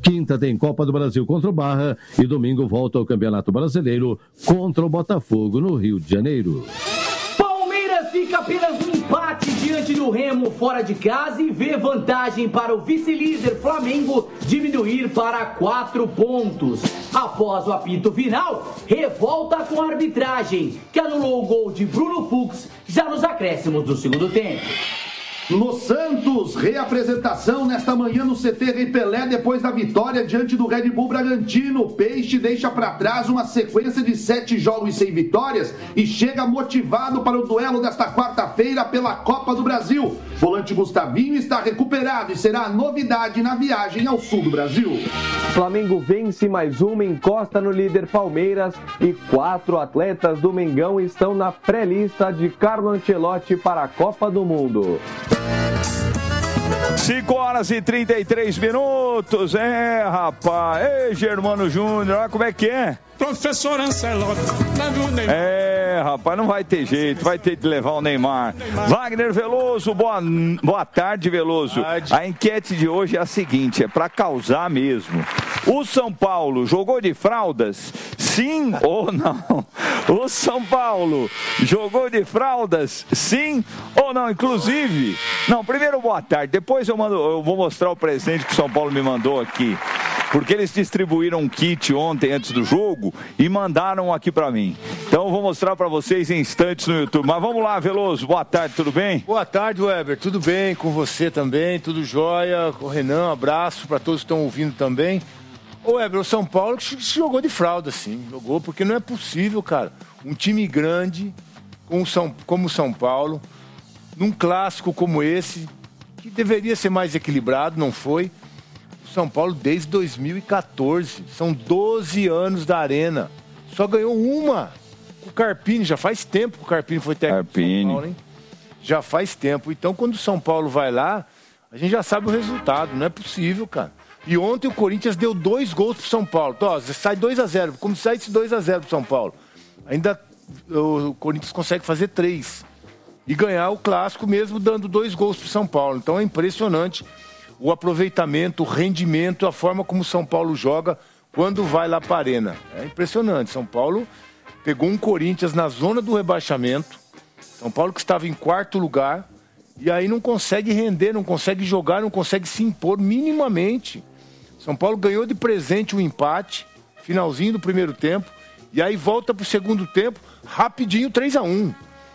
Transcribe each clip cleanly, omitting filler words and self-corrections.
Quinta tem Copa do Brasil contra o Barra e domingo volta ao Campeonato Brasileiro contra o Botafogo no Rio de Janeiro. Palmeiras fica apenas um empate diante do Remo fora de casa e vê vantagem para o vice-líder Flamengo diminuir para 4 pontos. Após o apito final, revolta com a arbitragem, que anulou o gol de Bruno Fux já nos acréscimos do segundo tempo. Los Santos, reapresentação nesta manhã no CT Rei Pelé depois da vitória diante do Red Bull Bragantino. O Peixe deixa para trás uma sequência de 7 jogos sem vitórias e chega motivado para o duelo desta quarta-feira pela Copa do Brasil. Volante Gustavinho está recuperado e será a novidade na viagem ao sul do Brasil. Flamengo vence mais uma, encosta no líder Palmeiras e 4 atletas do Mengão estão na pré-lista de Carlo Ancelotti para a Copa do Mundo. 5h33. Rapaz. Ei, Germano Júnior, olha como é que é. Professor Ancelotti. Rapaz, não vai ter jeito, vai ter de levar o Neymar. Wagner Veloso, boa tarde, Veloso. A enquete de hoje é a seguinte, é pra causar mesmo. O São Paulo jogou de fraldas? Sim ou não? O São Paulo jogou de fraldas? Sim ou não? Inclusive, primeiro boa tarde, depois eu vou mostrar o presente que o São Paulo me mandou aqui. Porque eles distribuíram um kit ontem antes do jogo e mandaram aqui pra mim. Então eu vou mostrar pra vocês em instantes no YouTube. Mas vamos lá, Veloso, boa tarde, tudo bem? Boa tarde, Weber, tudo bem? Com você também, tudo jóia. Com o Renan, um abraço pra todos que estão ouvindo também. Ô Weber, o São Paulo jogou de fralda, sim. Jogou porque não é possível, cara. Um time grande como o São Paulo, num clássico como esse, que deveria ser mais equilibrado, não foi. São Paulo desde 2014, são 12 anos da Arena, só ganhou uma. O Carpini, já faz tempo que o Carpini foi técnico do São Paulo, hein? Já faz tempo. Então, quando o São Paulo vai lá, a gente já sabe o resultado, não é possível, cara. E ontem o Corinthians deu 2 gols pro São Paulo. Então, sai 2-0, como sai esse 2-0 pro São Paulo? Ainda o Corinthians consegue fazer 3 e ganhar o clássico mesmo dando 2 gols pro São Paulo. Então é impressionante o aproveitamento, o rendimento, a forma como o São Paulo joga quando vai lá para a Arena. É impressionante. São Paulo pegou um Corinthians na zona do rebaixamento. São Paulo que estava em 4º lugar. E aí não consegue render, não consegue jogar, não consegue se impor minimamente. São Paulo ganhou de presente um empate, finalzinho do primeiro tempo. E aí volta para o segundo tempo, rapidinho 3-1.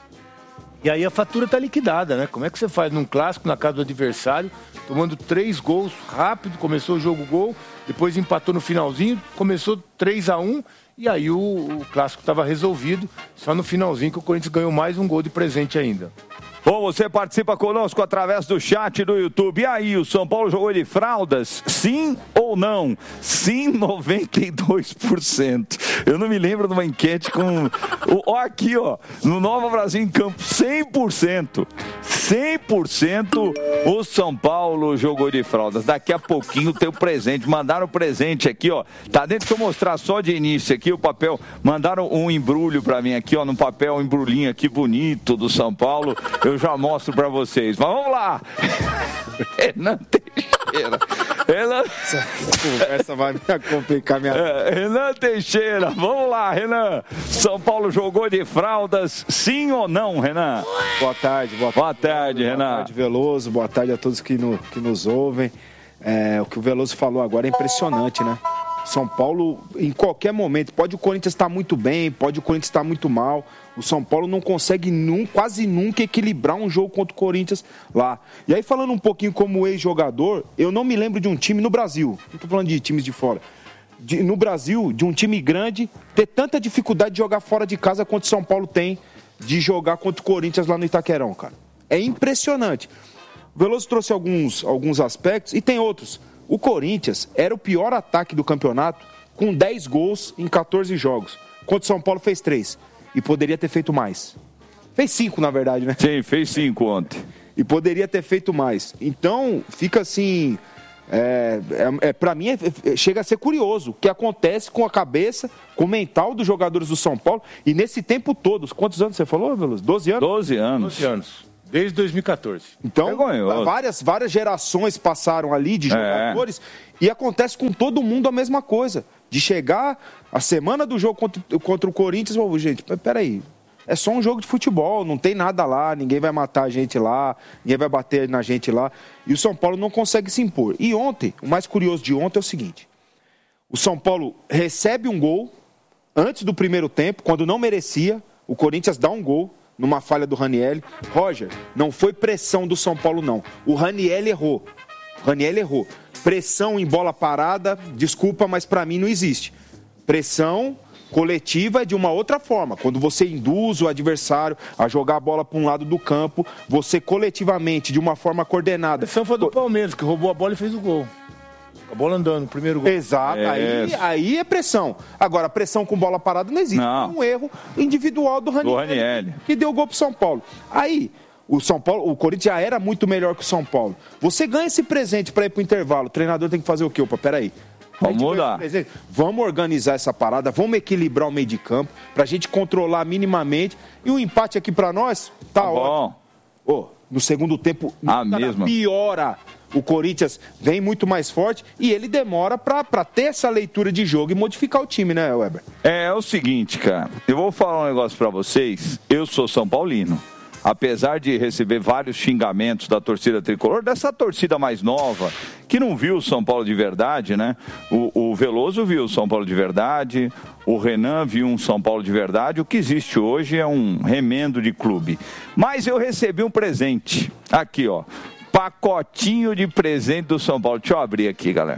E aí a fatura está liquidada, né? Como é que você faz num clássico na casa do adversário, tomando 3 gols rápido, começou o jogo gol, depois empatou no finalzinho, começou 3-1 e aí o clássico estava resolvido, só no finalzinho que o Corinthians ganhou mais um gol de presente ainda. Bom, você participa conosco através do chat do YouTube. E aí, o São Paulo jogou de fraldas? Sim ou não? Sim, 92%. Eu não me lembro de uma enquete com... Ó, aqui, ó, no Nova Brasil em Campo, 100%. 100% o São Paulo jogou de fraldas. Daqui a pouquinho tem o presente. Mandaram o presente aqui, ó. Tá dentro que eu mostrar só de início aqui o papel. Mandaram um embrulho pra mim aqui, ó, no papel, um embrulhinho aqui bonito do São Paulo. Eu já mostro pra vocês. Mas vamos lá. Renan Teixeira. Essa vai me complicar minha... Renan Teixeira. Vamos lá, Renan. São Paulo jogou de fraldas, sim ou não, Renan? Boa tarde, Renan. Boa tarde, Veloso. Boa tarde a todos que nos ouvem. O que o Veloso falou agora é impressionante, né? São Paulo, em qualquer momento, pode o Corinthians estar muito bem, pode o Corinthians estar muito mal. O São Paulo não consegue quase nunca equilibrar um jogo contra o Corinthians lá. E aí, falando um pouquinho como ex-jogador, eu não me lembro de um time no Brasil, não estou falando de times de fora, no Brasil, de um time grande, ter tanta dificuldade de jogar fora de casa quanto o São Paulo tem de jogar contra o Corinthians lá no Itaquerão, cara. É impressionante. O Veloso trouxe alguns aspectos e tem outros. O Corinthians era o pior ataque do campeonato, com 10 gols em 14 jogos. Enquanto o São Paulo fez 3. E poderia ter feito mais. Fez 5, na verdade, né? Sim, fez 5 ontem. E poderia ter feito mais. Então, fica assim... para mim, chega a ser curioso o que acontece com a cabeça, com o mental dos jogadores do São Paulo. E nesse tempo todo, quantos anos você falou, Veloso? 12 anos? 12 anos. Desde 2014. Então, várias gerações passaram ali de jogadores e acontece com todo mundo a mesma coisa. De chegar a semana do jogo contra o Corinthians, gente, peraí, é só um jogo de futebol, não tem nada lá, ninguém vai matar a gente lá, ninguém vai bater na gente lá. E o São Paulo não consegue se impor. E ontem, o mais curioso de ontem é o seguinte, o São Paulo recebe um gol antes do primeiro tempo, quando não merecia, o Corinthians dá um gol, numa falha do Ranielli. Roger, não foi pressão do São Paulo, não. O Ranielli errou. Pressão em bola parada, desculpa, mas para mim não existe. Pressão coletiva é de uma outra forma. Quando você induz o adversário a jogar a bola para um lado do campo, você coletivamente, de uma forma coordenada. A pressão foi do Palmeiras, que roubou a bola e fez o gol. A bola andando, o primeiro gol. Exato, aí é pressão. Agora, pressão com bola parada não existe. Não. Um erro individual do Ranielli, que deu gol pro São Paulo. Aí, o Corinthians já era muito melhor que o São Paulo. Você ganha esse presente para ir pro intervalo, o treinador tem que fazer o quê? Opa, peraí. Vamos mudar. Vamos organizar essa parada, vamos equilibrar o meio de campo, pra gente controlar minimamente. E o empate aqui pra nós, tá ótimo. No segundo tempo, piora. O Corinthians vem muito mais forte e ele demora pra ter essa leitura de jogo e modificar o time, né, Weber? É o seguinte, cara. Eu vou falar um negócio pra vocês. Eu sou São Paulino. Apesar de receber vários xingamentos da torcida tricolor, dessa torcida mais nova, que não viu o São Paulo de verdade, né? O Veloso viu o São Paulo de verdade, o Renan viu um São Paulo de verdade. O que existe hoje é um remendo de clube. Mas eu recebi um presente. Aqui, ó. Pacotinho de presente do São Paulo. Deixa eu abrir aqui, galera.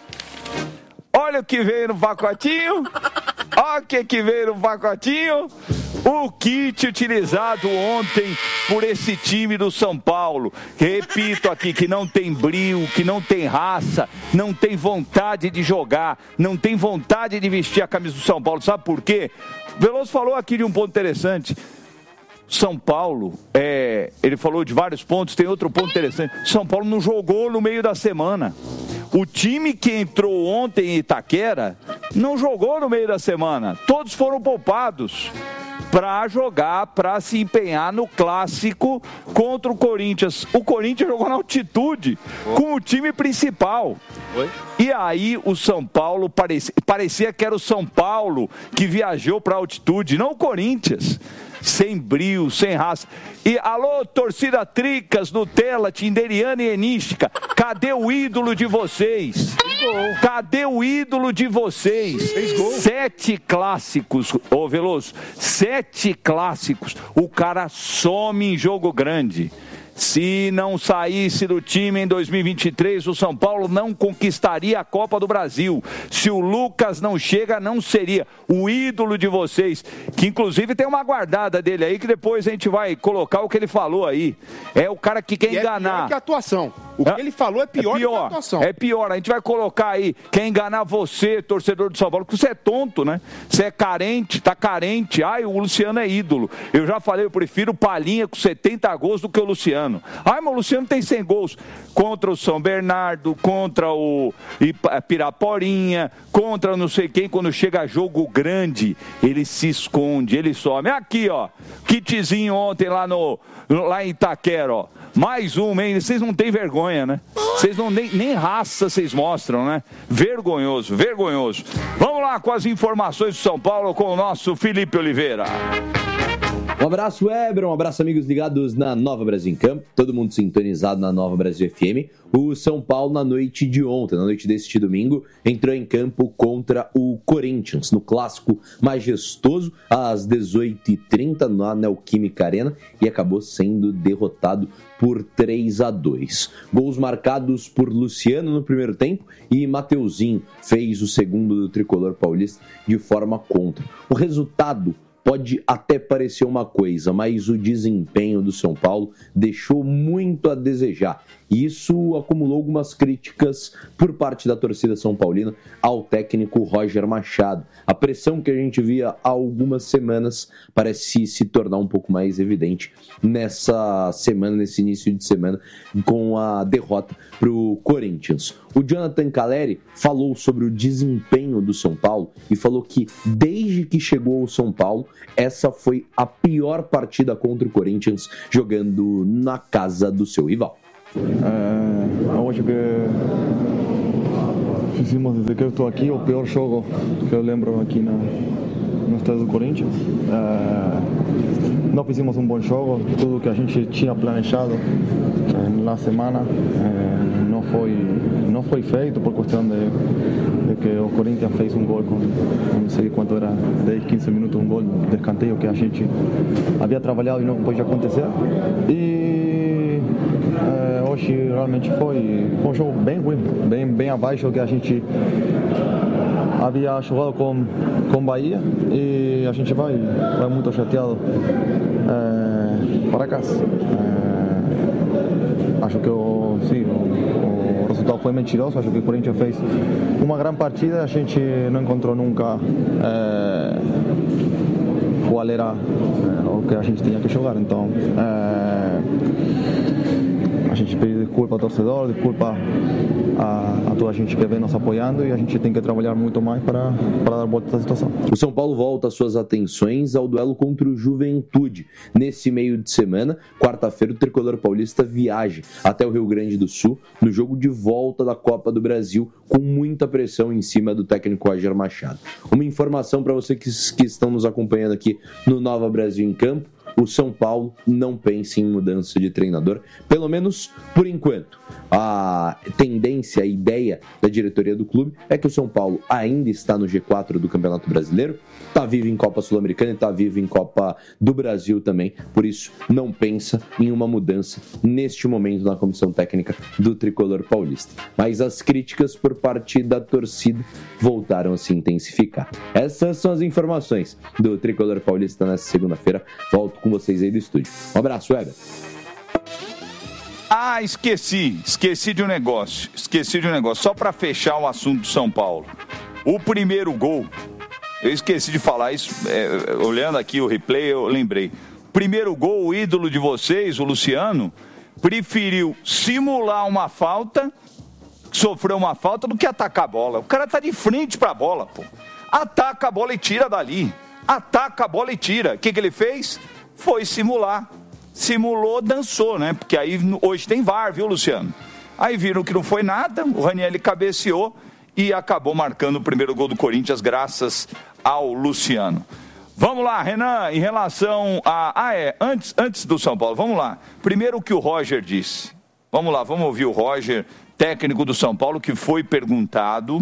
Olha o que veio no pacotinho. Olha o que veio no pacotinho. O kit utilizado ontem por esse time do São Paulo. Repito aqui que não tem brio, que não tem raça, não tem vontade de jogar, não tem vontade de vestir a camisa do São Paulo. Sabe por quê? O Veloso falou aqui de um ponto interessante. São Paulo, ele falou de vários pontos, tem outro ponto interessante. São Paulo não jogou no meio da semana. O time que entrou ontem em Itaquera não jogou no meio da semana. Todos foram poupados para jogar, para se empenhar no clássico contra o Corinthians. O Corinthians jogou na altitude com o time principal. E aí o São Paulo parecia que era o São Paulo que viajou para a altitude, não o Corinthians. Sem brio, sem raça. E alô, torcida Tricas, Nutella, Tinderiana e Enística, cadê o ídolo de vocês? Cadê o ídolo de vocês? 7 clássicos, ô Veloso, 7 clássicos. O cara some em jogo grande. Se não saísse do time em 2023, o São Paulo não conquistaria a Copa do Brasil. Se o Lucas não chega, não seria o ídolo de vocês, que inclusive tem uma guardada dele aí, que depois a gente vai colocar o que ele falou aí. É o cara que quer enganar. É pior que a atuação. O que ele falou é pior que a atuação. É pior. A gente vai colocar aí, quer enganar você, torcedor do São Paulo, porque você é tonto, né? Você é carente, tá carente. Ai, o Luciano é ídolo. Eu já falei, eu prefiro o Palhinha com 70 gols do que o Luciano. Ai, mas o Luciano tem 100 gols contra o São Bernardo, contra o Piraporinha, contra não sei quem. Quando chega jogo grande, ele se esconde, ele some. Aqui, ó, kitzinho ontem lá em Itaquera, ó. Mais uma, hein? Vocês não têm vergonha, né? Vocês não nem raça vocês mostram, né? Vergonhoso, vergonhoso. Vamos lá com as informações do São Paulo com o nosso Felipe Oliveira. Um abraço, Weber, um abraço, amigos ligados na Nova Brasil em Campo, todo mundo sintonizado na Nova Brasil FM. O São Paulo, na noite de ontem, na noite deste domingo, entrou em campo contra o Corinthians, no clássico majestoso, às 18h30, na Neoquímica Arena, e acabou sendo derrotado por 3-2. Gols marcados por Luciano no primeiro tempo e Mateuzinho fez o segundo do tricolor paulista de forma contra. O resultado pode até parecer uma coisa, mas o desempenho do São Paulo deixou muito a desejar. E isso acumulou algumas críticas por parte da torcida são paulina ao técnico Roger Machado. A pressão que a gente via há algumas semanas parece se tornar um pouco mais evidente nessa semana, nesse início de semana, com a derrota para o Corinthians. O Jonathan Calleri falou sobre o desempenho do São Paulo e falou que desde que chegou ao São Paulo, essa foi a pior partida contra o Corinthians jogando na casa do seu rival. Eu acho que fizemos, desde que eu estou aqui, o pior jogo que eu lembro aqui no estado do Corinthians. Não fizemos um bom jogo, tudo que a gente tinha planejado na semana não foi feito por questão de que o Corinthians fez um gol com não sei quanto era, 10, 15 minutos, um gol de escanteio que a gente havia trabalhado e não pôde acontecer. E hoje realmente foi um jogo bem ruim, bem abaixo do que a gente havia jogado com Bahia, e a gente vai muito chateado para casa. Acho que o resultado foi mentiroso. Acho que o Corinthians fez uma grande partida, a gente não encontrou nunca qual era o que a gente tinha que jogar. Então a gente pede desculpa ao torcedor, desculpa a toda a gente que vem nos apoiando, e a gente tem que trabalhar muito mais para dar volta à situação. O São Paulo volta suas atenções ao duelo contra o Juventude. Nesse meio de semana, quarta-feira, o tricolor paulista viaja até o Rio Grande do Sul no jogo de volta da Copa do Brasil, com muita pressão em cima do técnico Roger Machado. Uma informação para vocês que estão nos acompanhando aqui no Nova Brasil em Campo: o São Paulo não pensa em mudança de treinador, pelo menos por enquanto. A tendência, a ideia da diretoria do clube é que o São Paulo ainda está no G4 do Campeonato Brasileiro, está vivo em Copa Sul-Americana e está vivo em Copa do Brasil também, por isso não pensa em uma mudança neste momento na comissão técnica do tricolor paulista. Mas as críticas por parte da torcida voltaram a se intensificar. Essas são as informações do tricolor paulista nessa segunda-feira. Volto com vocês aí do estúdio. Um abraço, Weber. Esqueci de um negócio. Só para fechar o assunto do São Paulo. O primeiro gol, eu esqueci de falar isso, olhando aqui o replay, eu lembrei. Primeiro gol, o ídolo de vocês, o Luciano, preferiu simular uma falta, sofrer uma falta, do que atacar a bola. O cara tá de frente pra bola, pô. Ataca a bola e tira dali. O que ele fez? Foi simular. Simulou, dançou, né? Porque aí hoje tem VAR, viu, Luciano? Aí viram que não foi nada, o Ranieri cabeceou e acabou marcando o primeiro gol do Corinthians, graças ao Luciano. Vamos lá, Renan, em relação a... Antes do São Paulo, vamos lá. Primeiro o que o Roger disse. Vamos lá, vamos ouvir o Roger, técnico do São Paulo, que foi perguntado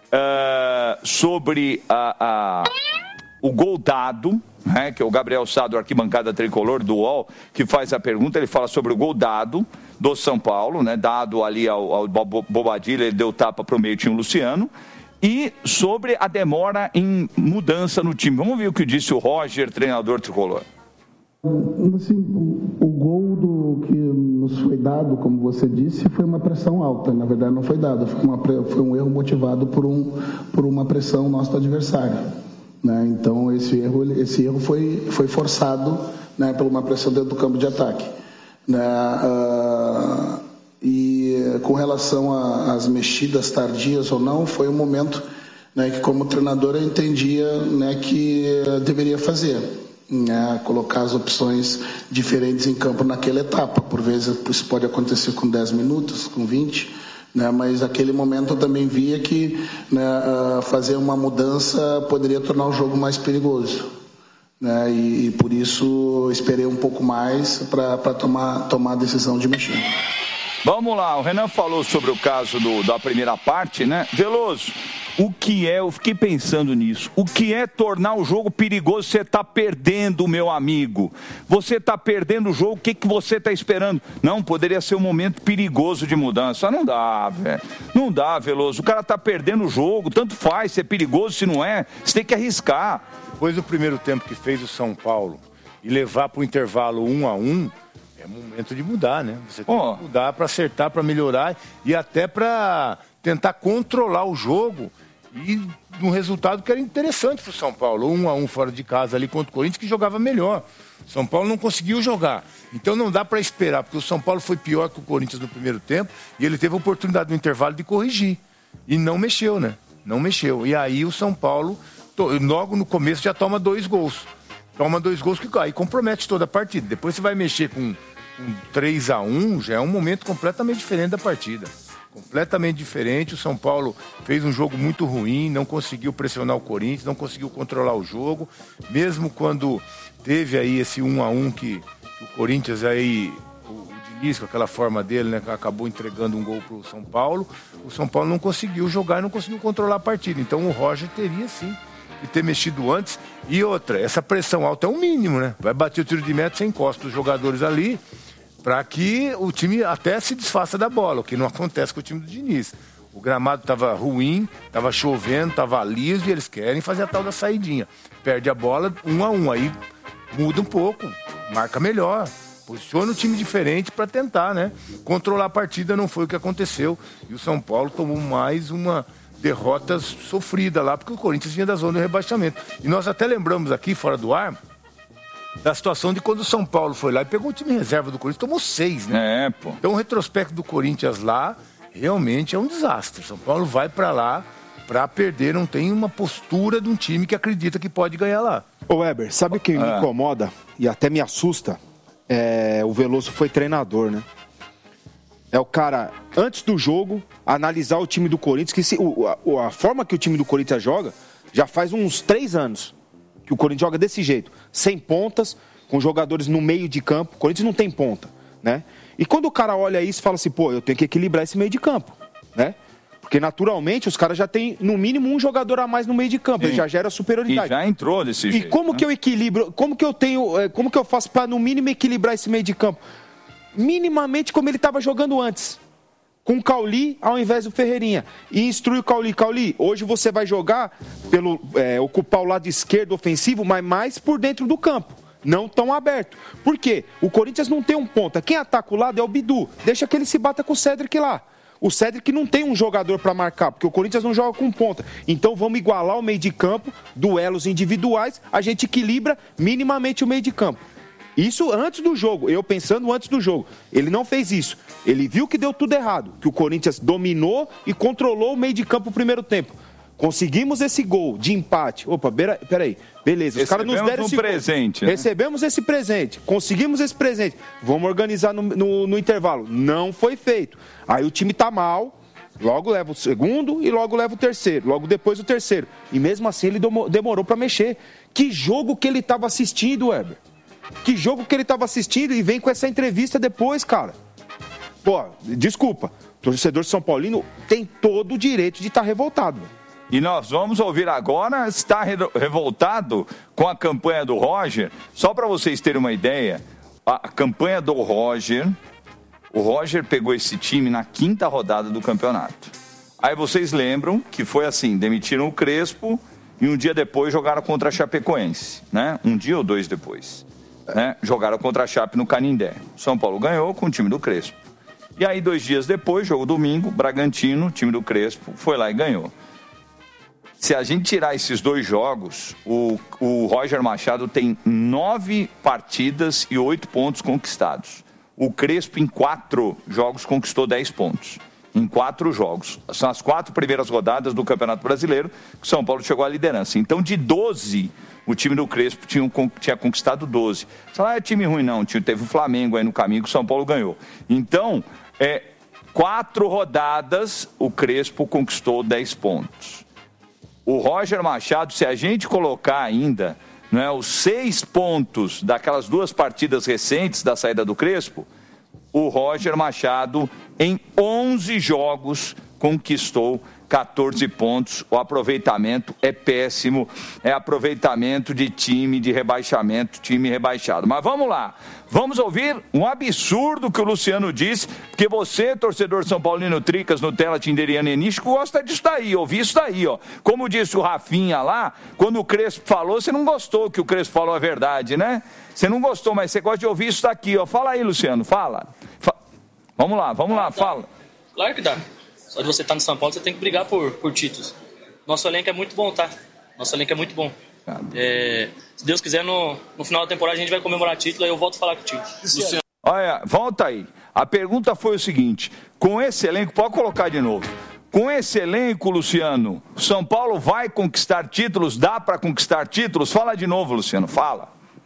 sobre o gol dado, né, que é o Gabriel Sá, do Arquibancada Tricolor, do UOL, que faz a pergunta. Ele fala sobre o gol dado do São Paulo, né, dado ali ao Bobadilla, ele deu tapa para o meio, tinha o Luciano, e sobre a demora em mudança no time. Vamos ver o que disse o Roger, treinador tricolor. Assim, o gol que nos foi dado, como você disse, foi uma pressão alta. Na verdade, não foi dado, foi um erro motivado por uma pressão nossa do adversário. Né? Então esse erro foi forçado, né, por uma pressão dentro do campo de ataque, né? E com relação às mexidas tardias ou não, foi um momento, né, que como treinador eu entendia, né, que deveria fazer, né, colocar as opções diferentes em campo naquela etapa. Por vezes isso pode acontecer com 10 minutos, com 20, né, mas naquele momento eu também via que, né, fazer uma mudança poderia tornar o jogo mais perigoso, né, e por isso esperei um pouco mais para tomar a decisão de mexer. Vamos lá, o Renan falou sobre o caso da primeira parte, né? Veloso, eu fiquei pensando nisso, o que é tornar o jogo perigoso? Você está perdendo, meu amigo, você está perdendo o jogo, o que você está esperando? Não, poderia ser um momento perigoso de mudança. Não dá, velho, não dá, Veloso, o cara está perdendo o jogo, tanto faz se é perigoso, se não é, você tem que arriscar. Depois do primeiro tempo que fez o São Paulo e levar para o intervalo 1-1, é momento de mudar, né? Você tem que mudar para acertar, para melhorar e até para tentar controlar o jogo e um resultado que era interessante para o São Paulo. 1-1 fora de casa ali contra o Corinthians, que jogava melhor. São Paulo não conseguiu jogar. Então não dá para esperar, porque o São Paulo foi pior que o Corinthians no primeiro tempo e ele teve a oportunidade no intervalo de corrigir. E não mexeu, né? Não mexeu. E aí o São Paulo, logo no começo, já toma 2 gols. toma 2 gols que aí compromete toda a partida. Depois você vai mexer com 3-1, já é um momento completamente diferente da partida. Completamente diferente. O São Paulo fez um jogo muito ruim, não conseguiu pressionar o Corinthians, não conseguiu controlar o jogo. Mesmo quando teve aí esse 1-1 que o Corinthians aí, o Diniz, com aquela forma dele, né, acabou entregando um gol pro São Paulo. O São Paulo não conseguiu jogar e não conseguiu controlar a partida. Então o Roger teria sim de ter mexido antes. E outra, essa pressão alta é o mínimo, né? Vai bater o tiro de meta, você encosta os jogadores ali, para que o time até se desfaça da bola, o que não acontece com o time do Diniz. O gramado estava ruim, estava chovendo, estava liso e eles querem fazer a tal da saidinha. Perde a bola 1-1, aí muda um pouco, marca melhor, posiciona o time diferente para tentar, né? Controlar a partida não foi o que aconteceu e o São Paulo tomou mais uma derrota sofrida lá, porque o Corinthians vinha da zona do rebaixamento. E nós até lembramos aqui, fora do ar, da situação de quando o São Paulo foi lá e pegou o time reserva do Corinthians, tomou 6, né? Pô. Então o retrospecto do Corinthians lá realmente é um desastre. O São Paulo vai para lá para perder, não tem uma postura de um time que acredita que pode ganhar lá. Ô Weber, sabe o que me incomoda e até me assusta? O Veloso foi treinador, né? É o cara, antes do jogo, analisar o time do Corinthians, que a forma que o time do Corinthians joga já faz uns 3 anos. Que o Corinthians joga desse jeito, sem pontas, com jogadores no meio de campo. O Corinthians não tem ponta, né? E quando o cara olha isso, fala assim, pô, eu tenho que equilibrar esse meio de campo, né? Porque naturalmente os caras já têm no mínimo um jogador a mais no meio de campo, ele já gera superioridade. E já entrou desse jeito. E como que eu equilibro, como que eu faço para no mínimo equilibrar esse meio de campo? Minimamente como ele estava jogando antes. Com o Cauli ao invés do Ferreirinha. E instrui o Cauli. Cauli, hoje você vai jogar ocupar o lado esquerdo ofensivo, mas mais por dentro do campo. Não tão aberto. Por quê? O Corinthians não tem um ponta. Quem ataca o lado é o Bidu. Deixa que ele se bata com o Cédric lá. O Cédric não tem um jogador para marcar, porque o Corinthians não joga com ponta. Então vamos igualar o meio de campo, duelos individuais, a gente equilibra minimamente o meio de campo. Isso antes do jogo, eu pensando antes do jogo. Ele não fez isso. Ele viu que deu tudo errado, que o Corinthians dominou e controlou o meio de campo no primeiro tempo. Conseguimos esse gol de empate. Opa, peraí. Beleza, os caras nos deram esse presente. Né? Recebemos esse presente, conseguimos esse presente. Vamos organizar no intervalo. Não foi feito. Aí o time tá mal, logo leva o segundo e logo leva o terceiro. Logo depois o terceiro. E mesmo assim ele demorou para mexer. Que jogo que ele tava assistindo, Weber? Que jogo que ele estava assistindo e vem com essa entrevista depois, cara. Pô, desculpa. O torcedor São Paulino tem todo o direito de estar revoltado. E nós vamos ouvir agora, está revoltado com a campanha do Roger. Só para vocês terem uma ideia, a campanha do Roger, o Roger pegou esse time na 5ª rodada do campeonato. Aí vocês lembram que foi assim, demitiram o Crespo e um dia depois jogaram contra a Chapecoense, né? Um dia ou 2 depois. Né? Jogaram contra a Chape no Canindé. São Paulo ganhou com o time do Crespo. E aí 2 dias depois, jogo domingo, Bragantino, time do Crespo, foi lá e ganhou. Se a gente tirar esses 2 jogos, o Roger Machado tem 9 partidas e 8 pontos conquistados. O Crespo em 4 jogos conquistou 10 pontos. Em 4 jogos. São as 4 primeiras rodadas do Campeonato Brasileiro que o São Paulo chegou à liderança. Então de 12... O time do Crespo tinha conquistado 12. Isso não é time ruim, não. Teve o Flamengo aí no caminho que o São Paulo ganhou. Então, 4 rodadas, o Crespo conquistou 10 pontos. O Roger Machado, se a gente colocar ainda, né, os 6 pontos daquelas 2 partidas recentes da saída do Crespo, o Roger Machado, em 11 jogos, conquistou 14 pontos, o aproveitamento é péssimo, é aproveitamento de time de rebaixamento, time rebaixado. Mas vamos lá, vamos ouvir um absurdo que o Luciano disse, porque você, torcedor São Paulino Tricas, Nutella, Tinderiano e Enístico, gosta disso daí, ouvir isso daí, ó. Como disse o Rafinha lá, quando o Crespo falou, você não gostou que o Crespo falou a verdade, né? Você não gostou, mas você gosta de ouvir isso daqui, ó. Fala aí, Luciano, fala. Vamos lá, fala. Claro que dá. Só de você estar no São Paulo, você tem que brigar por títulos. Nosso elenco é muito bom, tá? Nosso elenco é muito bom. Se Deus quiser, no final da temporada a gente vai comemorar título, aí eu volto a falar contigo. Luciano. Olha, volta aí. A pergunta foi o seguinte, com esse elenco, pode colocar de novo. Com esse elenco, Luciano, São Paulo vai conquistar títulos? Dá para conquistar títulos? Fala de novo, Luciano, fala.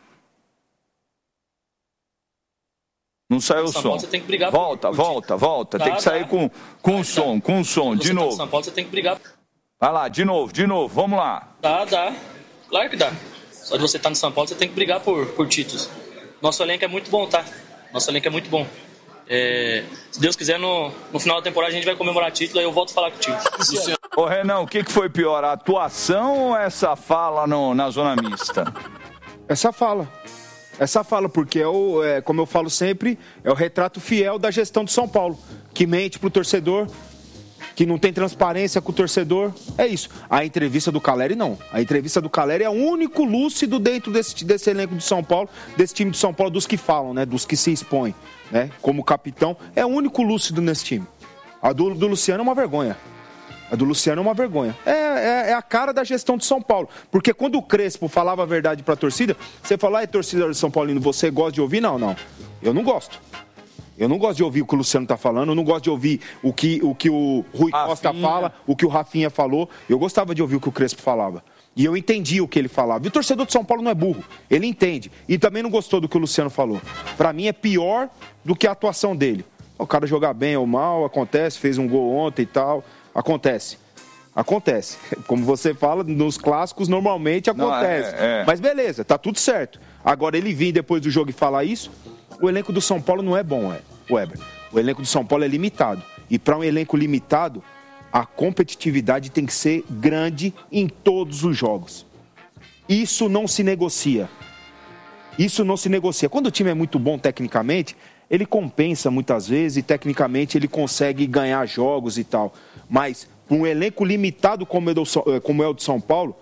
Não saiu o som. Paulo, você tem que brigar volta. Tá, tem que sair com o som, de novo. Em São Paulo, você tem que brigar. Vai lá, de novo, vamos lá. Dá. Claro que dá. Só de você estar no São Paulo, você tem que brigar por títulos. Nosso elenco é muito bom, tá? Nosso elenco é muito bom. Se Deus quiser, no final da temporada a gente vai comemorar título, aí eu volto a falar contigo. Ô Renan, o que foi pior, a atuação ou essa fala na zona mista? Essa fala, porque como eu falo sempre, é o retrato fiel da gestão de São Paulo, que mente pro torcedor, que não tem transparência com o torcedor. É isso. A entrevista do Calleri, não. A entrevista do Calleri é o único lúcido dentro desse elenco de São Paulo, desse time de São Paulo, dos que falam, né? Dos que se expõem, né? Como capitão. É o único lúcido nesse time. A do Luciano é uma vergonha. É a cara da gestão de São Paulo. Porque quando o Crespo falava a verdade pra torcida, você fala, torcida de São Paulino, você gosta de ouvir? Não. Eu não gosto. Eu não gosto de ouvir o que o Luciano está falando, eu não gosto de ouvir o que o Rui Costa fala, o que o Rafinha falou. Eu gostava de ouvir o que o Crespo falava. E eu entendi o que ele falava. E o torcedor de São Paulo não é burro, ele entende. E também não gostou do que o Luciano falou. Para mim é pior do que a atuação dele. O cara jogar bem ou mal, acontece, fez um gol ontem e tal, acontece. Como você fala, nos clássicos normalmente acontece. Mas beleza, tá tudo certo. Agora ele vir depois do jogo e falar isso, o elenco do São Paulo não é bom, Weber. O elenco do São Paulo é limitado. E para um elenco limitado, a competitividade tem que ser grande em todos os jogos. Isso não se negocia. Quando o time é muito bom tecnicamente, ele compensa muitas vezes e tecnicamente ele consegue ganhar jogos e tal. Mas para um elenco limitado como é o do São Paulo,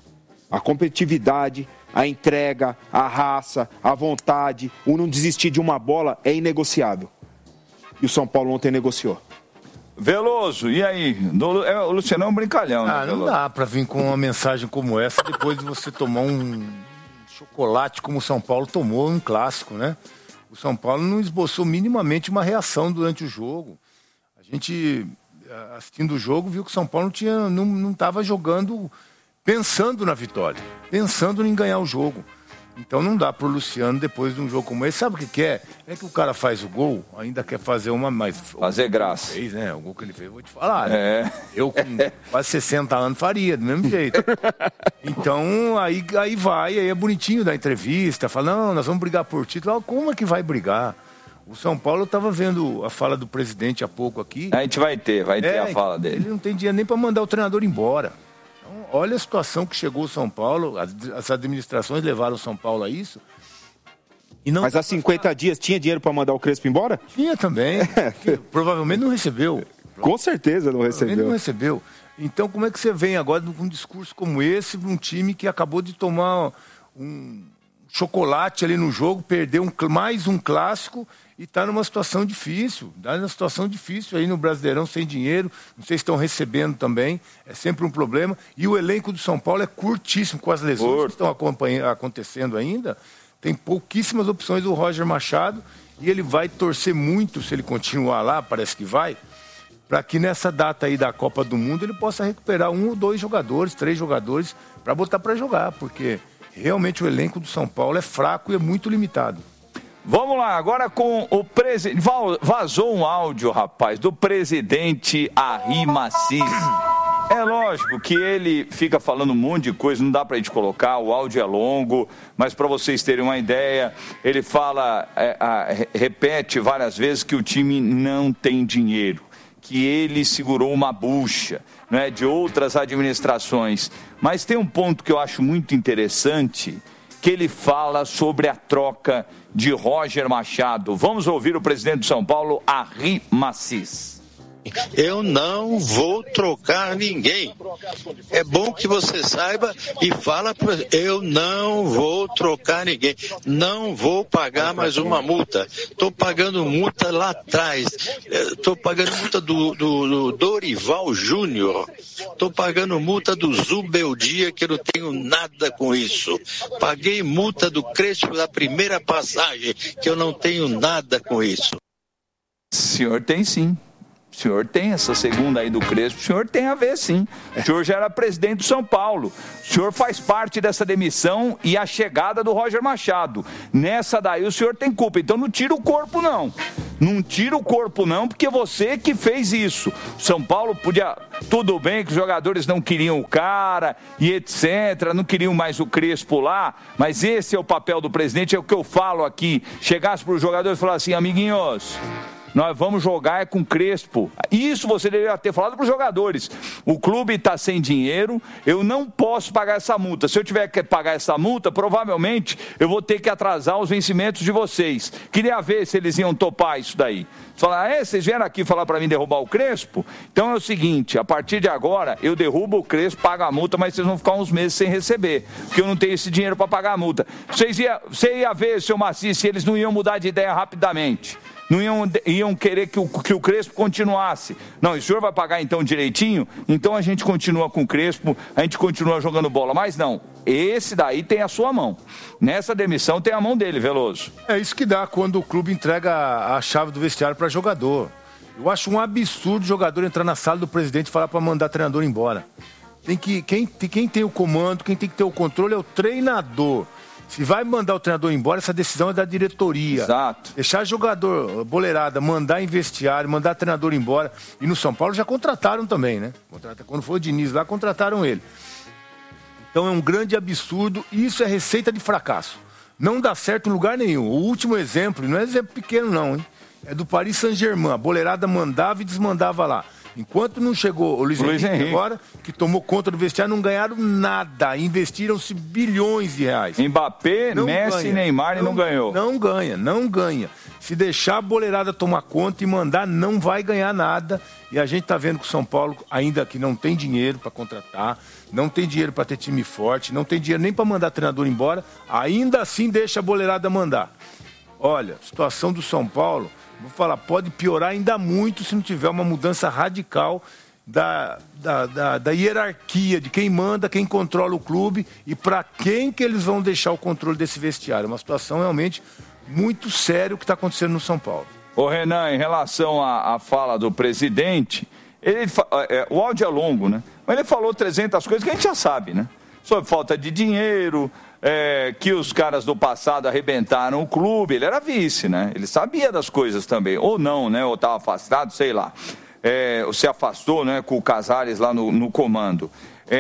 a competitividade, a entrega, a raça, a vontade, o não desistir de uma bola é inegociável. E o São Paulo ontem negociou. Veloso, e aí? O Luciano é um brincalhão, né? Não dá pra vir com uma mensagem como essa depois de você tomar um chocolate como o São Paulo tomou um clássico, né? O São Paulo não esboçou minimamente uma reação durante o jogo. A gente, assistindo o jogo, viu que o São Paulo não estava jogando pensando na vitória, pensando em ganhar o jogo. Então não dá pro Luciano, depois de um jogo como esse, sabe o que é? É que o cara faz o gol, ainda quer fazer uma mais... Fazer graça. Fez, né? O gol que ele fez, vou te falar. Né? Eu com quase 60 anos faria, do mesmo jeito. Então aí é bonitinho da entrevista, fala, não, nós vamos brigar por título. Como é que vai brigar? O São Paulo, eu estava vendo a fala do presidente há pouco aqui. A gente vai ter a fala dele. Ele não tem dinheiro nem para mandar o treinador embora. Olha a situação que chegou o São Paulo, as administrações levaram o São Paulo a isso. Mas há 50 dias tinha dinheiro para mandar o Crespo embora? Tinha também. Provavelmente não recebeu. Com certeza não recebeu. Então como é que você vem agora com um discurso como esse, de um time que acabou de tomar um chocolate ali no jogo, perdeu mais um clássico e está numa situação difícil. Aí no Brasileirão, sem dinheiro, não sei se estão recebendo também, é sempre um problema. E o elenco do São Paulo é curtíssimo, com as lesões que estão acontecendo ainda. Tem pouquíssimas opções do Roger Machado e ele vai torcer muito, se ele continuar lá, parece que vai, para que nessa data aí da Copa do Mundo ele possa recuperar 1 ou 2 jogadores, 3 jogadores, para botar para jogar, porque realmente o elenco do São Paulo é fraco e é muito limitado. Vamos lá, agora com o presidente. Vazou um áudio, rapaz, do presidente Arry Massis. É lógico que ele fica falando um monte de coisa, não dá pra gente colocar, o áudio é longo, mas para vocês terem uma ideia, ele fala, repete várias vezes que o time não tem dinheiro, que ele segurou uma bucha, né, de outras administrações. Mas tem um ponto que eu acho muito interessante, que ele fala sobre a troca de Roger Machado. Vamos ouvir o presidente de São Paulo, Arry Massis. Eu não vou trocar ninguém. É bom que você saiba e fala para eu não vou trocar ninguém. Não vou pagar mais uma multa. Estou pagando multa lá atrás. Estou pagando multa do Dorival Júnior. Estou pagando multa do Zubeldia, que eu não tenho nada com isso. Paguei multa do Crespo da primeira passagem, que eu não tenho nada com isso. O senhor tem sim. O senhor tem essa segunda aí do Crespo, o senhor tem a ver sim. O senhor já era presidente do São Paulo. O senhor faz parte dessa demissão e a chegada do Roger Machado. Nessa daí o senhor tem culpa. Então não tira o corpo, não. Não tira o corpo, não, porque você que fez isso. O São Paulo podia... Tudo bem que os jogadores não queriam o cara e etc. Não queriam mais o Crespo lá. Mas esse é o papel do presidente, é o que eu falo aqui. Chegasse para os jogadores e falar assim, amiguinhos... Nós vamos jogar com Crespo. Isso você deveria ter falado para os jogadores. O clube está sem dinheiro, eu não posso pagar essa multa. Se eu tiver que pagar essa multa, provavelmente eu vou ter que atrasar os vencimentos de vocês. Queria ver se eles iam topar isso daí. Falar, vocês vieram aqui falar para mim derrubar o Crespo? Então é o seguinte, a partir de agora eu derrubo o Crespo, pago a multa, mas vocês vão ficar uns meses sem receber, porque eu não tenho esse dinheiro para pagar a multa. Você ia ver, seu Maci, se eles não iam mudar de ideia rapidamente. Não iam querer que o Crespo continuasse. Não, e o senhor vai pagar então direitinho? Então a gente continua com o Crespo, a gente continua jogando bola. Mas não, esse daí tem a sua mão. Nessa demissão tem a mão dele, Veloso. É isso que dá quando o clube entrega a chave do vestiário para jogador. Eu acho um absurdo o jogador entrar na sala do presidente e falar para mandar o treinador embora. Quem tem o comando, quem tem que ter o controle é o treinador. Se vai mandar o treinador embora, essa decisão é da diretoria. Exato. Deixar jogador boleirada, mandar em vestiário, mandar treinador embora. E no São Paulo já contrataram também, né? Quando foi o Diniz lá, contrataram ele. Então é um grande absurdo e isso é receita de fracasso. Não dá certo em lugar nenhum. O último exemplo, não é exemplo pequeno não, hein? É do Paris Saint-Germain. A boleirada mandava e desmandava lá. Enquanto não chegou o Luiz Henrique agora, que tomou conta do vestiário, não ganharam nada. Investiram-se bilhões de reais. Mbappé, Messi, Neymar e não ganhou. Não ganha. Se deixar a boleirada tomar conta e mandar, não vai ganhar nada. E a gente está vendo que o São Paulo, ainda que não tem dinheiro para contratar, não tem dinheiro para ter time forte, não tem dinheiro nem para mandar treinador embora, ainda assim deixa a boleirada mandar. Olha, a situação do São Paulo... Vou falar, pode piorar ainda muito se não tiver uma mudança radical da hierarquia, de quem manda, quem controla o clube e para quem que eles vão deixar o controle desse vestiário. É uma situação realmente muito séria o que está acontecendo no São Paulo. Ô Renan, em relação à fala do presidente, o áudio é longo, né? Mas ele falou 300 coisas que a gente já sabe, né? Sobre falta de dinheiro... que os caras do passado arrebentaram o clube, ele era vice, né? Ele sabia das coisas também, ou não, né? Ou estava afastado, sei lá. Se afastou, né? Com o Casares lá no comando.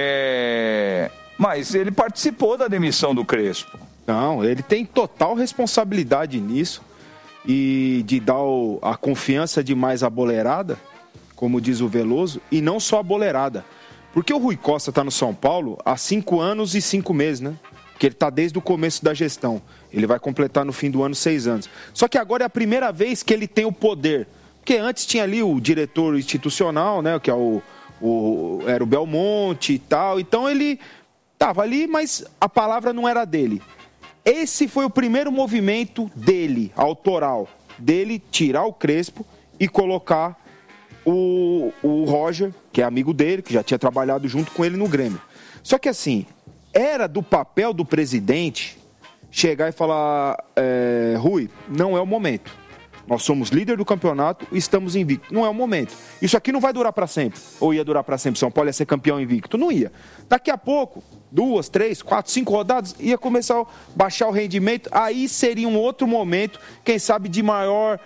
Mas ele participou da demissão do Crespo. Não, ele tem total responsabilidade nisso e de dar a confiança demais à boleirada, como diz o Veloso, e não só a boleirada. Porque o Rui Costa está no São Paulo há 5 anos e 5 meses, né? Que ele está desde o começo da gestão. Ele vai completar no fim do ano 6 anos. Só que agora é a primeira vez que ele tem o poder. Porque antes tinha ali o diretor institucional, né? Que é era o Belmonte e tal. Então ele estava ali, mas a palavra não era dele. Esse foi o primeiro movimento dele, autoral. Dele tirar o Crespo e colocar o Roger, que é amigo dele, que já tinha trabalhado junto com ele no Grêmio. Só que assim... Era do papel do presidente chegar e falar, Rui, não é o momento. Nós somos líder do campeonato e estamos invictos. Não é o momento. Isso aqui não vai durar para sempre. Ou ia durar para sempre, São Paulo ia ser campeão invicto. Não ia. Daqui a pouco, 2, 3, 4, 5 rodadas, ia começar a baixar o rendimento. Aí seria um outro momento, quem sabe de maior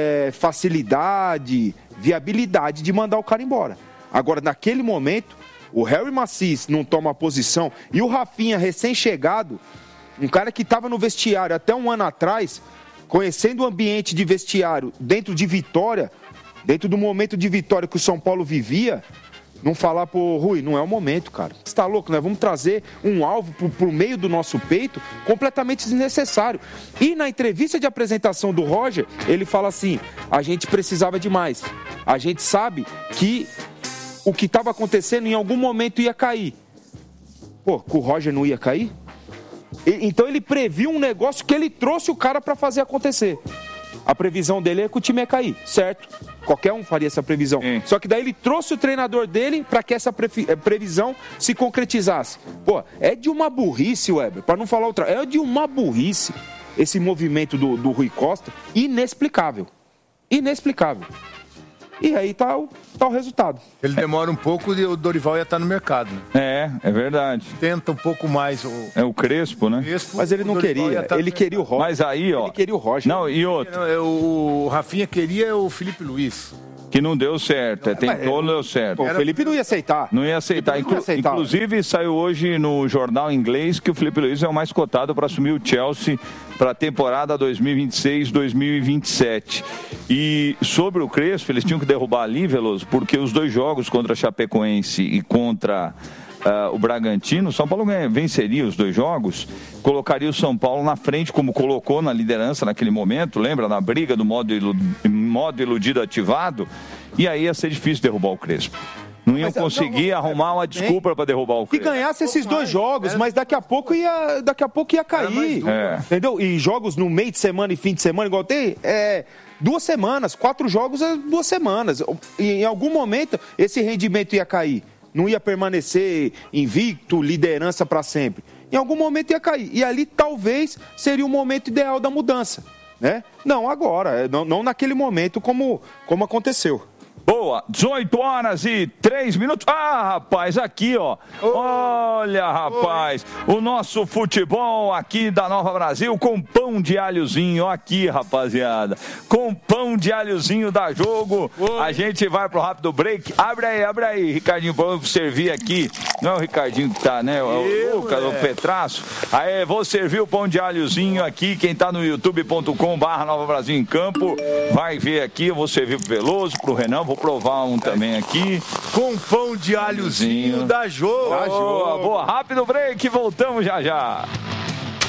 facilidade, viabilidade de mandar o cara embora. Agora, naquele momento... O Harry Macis não toma posição e o Rafinha, recém-chegado, um cara que estava no vestiário até 1 ano atrás, conhecendo o ambiente de vestiário dentro de Vitória, dentro do momento de vitória que o São Paulo vivia, não falar pro Rui, não é o momento, cara. Você tá louco? Nós vamos trazer um alvo pro meio do nosso peito completamente desnecessário. E na entrevista de apresentação do Roger, ele fala assim, a gente precisava de mais. A gente sabe que o que estava acontecendo em algum momento ia cair. Pô, com o Roger não ia cair? Então ele previu um negócio que ele trouxe o cara para fazer acontecer. A previsão dele é que o time ia cair, certo? Qualquer um faria essa previsão. Só que daí ele trouxe o treinador dele para que essa previsão se concretizasse. Pô, é de uma burrice, Weber, para não falar outra. É de uma burrice esse movimento do Rui Costa, inexplicável. Inexplicável. E aí tá o resultado. Ele demora um pouco e o Dorival ia estar no mercado. Né? É verdade. Tenta um pouco mais. O Crespo, né? Mas ele não queria. Ele queria o Roger. Mas aí, ó. Ele queria o Roger. Não, e outro. O Rafinha queria o Felipe Luiz. Que não deu certo, tentou, não deu certo. O Felipe não ia aceitar. Não ia aceitar. Inclusive, saiu hoje no jornal inglês que o Felipe Luiz é o mais cotado para assumir o Chelsea para a temporada 2026-2027. E sobre o Crespo, eles tinham que derrubar ali, Veloso, porque os 2 jogos contra a Chapecoense e contra o Bragantino, o São Paulo venceria os 2 jogos, colocaria o São Paulo na frente, como colocou na liderança naquele momento, lembra? Na briga do modo iludido ativado, e aí ia ser difícil derrubar o Crespo. Não iam conseguir arrumar uma desculpa para derrubar o Crespo. Que ganhasse esses 2 jogos, mas daqui a pouco ia cair. Entendeu? E jogos no meio de semana e fim de semana, igual tem, 2 semanas, 4 jogos é 2 semanas. E em algum momento esse rendimento ia cair. Não ia permanecer invicto, liderança para sempre. Em algum momento ia cair. E ali talvez seria o momento ideal da mudança. Né? Não agora, não naquele momento como aconteceu. Boa, 18h03. Ah, rapaz, aqui, ó. Olha, rapaz, o nosso futebol aqui da Nova Brasil com pão de alhozinho. Aqui, rapaziada. Com pão de alhozinho da Jogo. A gente vai pro rápido break. Abre aí, Ricardinho, pra eu servir aqui. Não é o Ricardinho que tá, né? O Lucas, o Petraço. Aí, vou servir o pão de alhozinho aqui. Quem tá no youtube.com/Nova Brasil em Campo vai ver aqui. Eu vou servir pro Veloso, pro Renan. Vou provar um também aqui. Com pão de alhozinho da Jogo. Boa, rápido break, voltamos já.